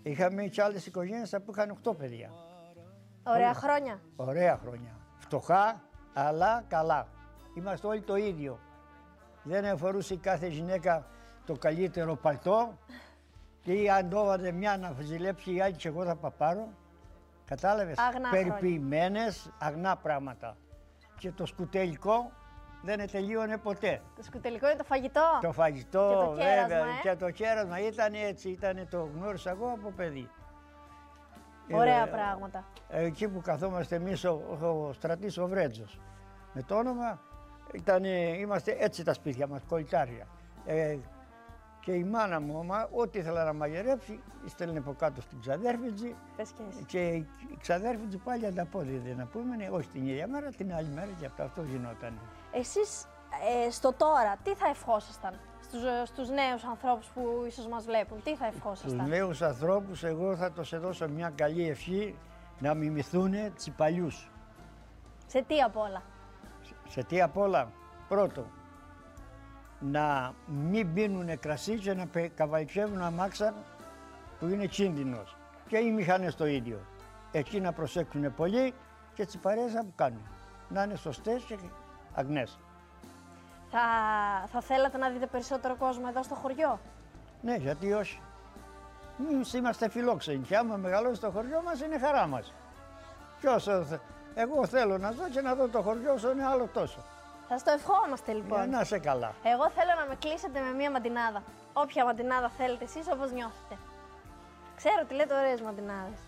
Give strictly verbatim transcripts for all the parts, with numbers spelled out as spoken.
Είχαμε και άλλες οικογένειες που είχαν οκτώ παιδιά. Ωραία χρόνια. Ωραία χρόνια. Φτωχά, αλλά καλά. Είμαστε όλοι το ίδιο. Δεν φορούσε κάθε γυναίκα το καλύτερο παλτό και αν το έβαζε μια να ζηλέψει η άλλη και εγώ θα παπάρω. Κατάλαβες, Αγνά περιποιημένες, αγνά πράγματα. Και το σκουτελικό δεν τελείωνε ποτέ. Το σκουτελικό είναι το φαγητό. Το φαγητό, και το κέρασμα, βέβαια, ε? και το κέρασμα ήταν έτσι, ήταν το γνώρισα εγώ από παιδί. Ωραία ε, πράγματα. Εκεί που καθόμαστε εμείς, ο, ο Στρατής ο Βρέτζος, με το όνομα, ήταν, είμαστε έτσι τα σπίτια μας, κολλητάρια. Ε, και η μάνα μου, μα, ό,τι ήθελα να μαγειρέψει, στέλνε από κάτω στην ξαδέρφιτζη. Πες και εσύ. Και η ξαδέρφιτζη πάλι ανταπόδιδε να πούμε, όχι την ίδια μέρα, την άλλη μέρα και αυτό, αυτό γινόταν. Εσείς ε, στο τώρα, τι θα ευχόσασταν στους, στους νέους ανθρώπους που ίσως μας βλέπουν, τι θα ευχόσασταν? Στους νέους ανθρώπους εγώ θα τους δώσω μια καλή ευχή να μιμηθούν τους παλιούς. Σε τι απ' όλα? Σε, σε τι απ' όλα? Πρώτο, να μην πίνουν κρασί και να καβαλιτσεύουν αμάξα που είναι κίνδυνος. Και οι μηχανές το ίδιο. Εκεί να προσέξουν πολύ και τις παρέες που κάνουν. Να είναι σωστές και αγνές. Θα, θα θέλατε να δείτε περισσότερο κόσμο εδώ στο χωριό? Ναι, γιατί όχι. Εμείς είμαστε φιλόξενοι και άμα μεγαλώσει το χωριό μας είναι χαρά μας. Και όσο θε... εγώ θέλω να δω και να δω το χωριό όσο είναι άλλο τόσο. Θα στο ευχόμαστε λοιπόν. Για να είσαι καλά. Εγώ θέλω να με κλείσετε με μία μαντινάδα. Όποια μαντινάδα θέλετε εσείς, όπως νιώθετε. Ξέρω ότι λέτε ωραίες μαντινάδες.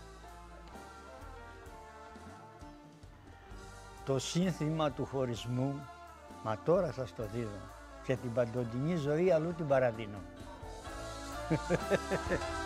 Το σύνθημα του χωρισμού, μα τώρα σας το δίδω, και την παντοτινή ζωή αλλού την παραδίνω.